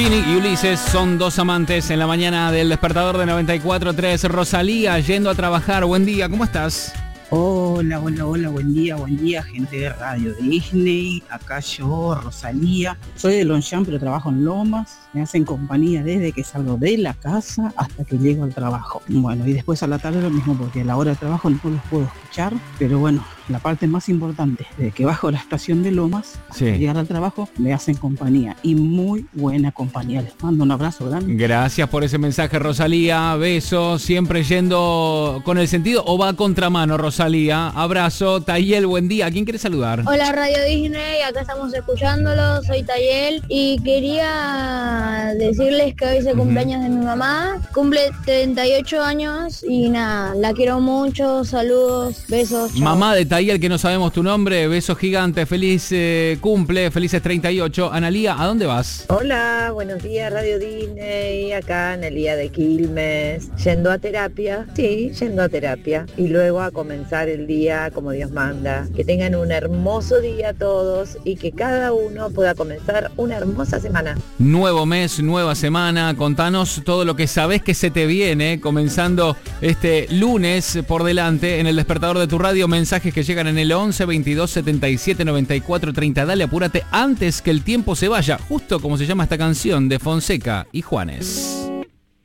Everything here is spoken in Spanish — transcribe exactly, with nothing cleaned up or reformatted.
Y Ulises son dos amantes en la mañana del despertador de noventa y cuatro punto tres. Rosalía yendo a trabajar. Buen día, ¿cómo estás? Hola, hola, hola, buen día, buen día, gente de Radio Disney. Acá yo, Rosalía. Soy de Longchamp, pero trabajo en Lomas. Me hacen compañía desde que salgo de la casa hasta que llego al trabajo. Bueno, y después a la tarde lo mismo, porque a la hora de trabajo no los puedo escuchar. Pero bueno, la parte más importante, desde que bajo la estación de Lomas hasta Sí. llegar al trabajo, me hacen compañía. Y muy buena compañía. Les mando un abrazo grande. Gracias por ese mensaje, Rosalía. Besos, siempre yendo con el sentido o va a contramano, Rosalía. Abrazo. Tayel, buen día. ¿Quién quiere saludar? Hola Radio Disney, acá estamos escuchándolo, soy Tayel y quería decirles que hoy es el cumpleaños de mi mamá, cumple treinta y ocho años y nada, la quiero mucho, saludos, besos. Chao. Mamá de Tayel, que no sabemos tu nombre, besos gigantes, feliz eh, cumple, felices treinta y ocho. Analía, ¿a dónde vas? Hola, buenos días Radio Disney, acá Analía de Quilmes, yendo a terapia, sí, yendo a terapia y luego a comenzar el día como Dios manda. Que tengan un hermoso día todos y que cada uno pueda comenzar una hermosa semana. Nuevo mes, nueva semana, contanos todo lo que sabés que se te viene, comenzando este lunes por delante en el despertador de tu radio, mensajes que llegan en el once, veintidós, setenta y siete, noventa y cuatro, treinta, dale, apúrate antes que el tiempo se vaya, justo como se llama esta canción de Fonseca y Juanes.